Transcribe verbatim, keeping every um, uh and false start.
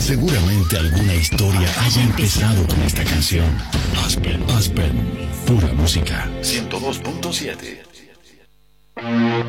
Seguramente alguna historia haya empezado con esta canción. Aspen, Aspen, pura música. ciento dos punto siete.